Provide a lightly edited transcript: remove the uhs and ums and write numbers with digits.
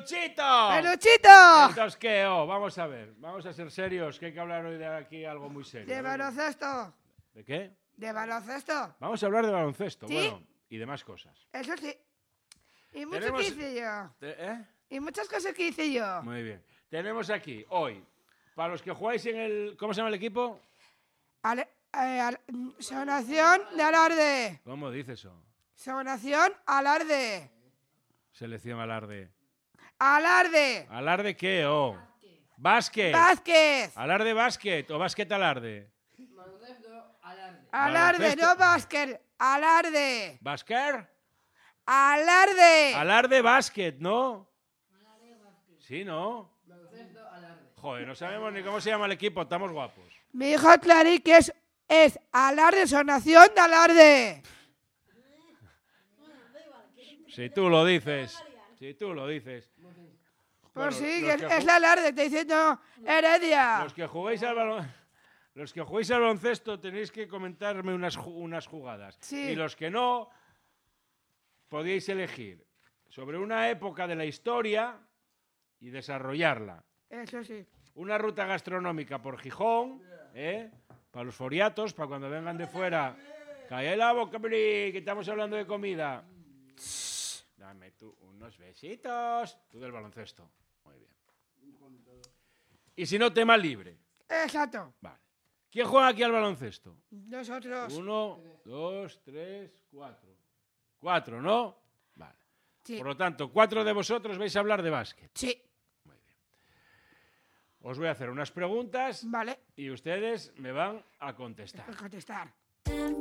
¡Peluchito! ¡Peluchito! Entonces, ¿qué? Vamos a ver. Vamos a ser serios, que hay que hablar hoy de aquí algo muy serio. De baloncesto. ¿De qué? De baloncesto. Vamos a hablar de baloncesto, ¿Sí? bueno, y de más cosas. Eso sí. Y mucho Tenemos- que hice yo. ¿Eh? Y muchas cosas que hice yo. Muy bien. Tenemos aquí, hoy, para los que jugáis en el... ¿Cómo se llama el equipo? Sonación de Alarde. ¿Cómo dice eso? Sonación Alarde. Selección Alarde. Alarde. ¿Alarde qué? Básquet. Vázquez. ¿Alarde básquet o básquet alarde? Alarde, Baloncesto. no básquet. Alarde. ¿Básquet? Alarde. Alarde básquet, ¿no? Sí, ¿no? Joder, no sabemos ni cómo se llama el equipo, estamos guapos. Mi hijo Clarí que es Alarde, Sonación de Alarde. Si tú lo dices. Si tú lo dices. Pues Bueno, sí, los que que es la Alarde, te diciendo Heredia. Los que jugáis al baloncesto tenéis que comentarme unas jugadas. Sí. Y los que no, podéis elegir sobre una época de la historia y desarrollarla. Eso sí. Una ruta gastronómica por Gijón, para los foriatos, para cuando vengan de fuera. Calla la boca, que estamos hablando de comida. Dame tú unos besitos. Tú del baloncesto. Muy bien. Y si no, tema libre. Exacto. Vale. ¿Quién juega aquí al baloncesto? Nosotros. 1, 2, 3, 4. 4, ¿no? Vale. Sí. Por lo tanto, 4 de vosotros vais a hablar de básquet. Sí. Muy bien. Os voy a hacer unas preguntas Vale. y ustedes me van a contestar. Por contestar.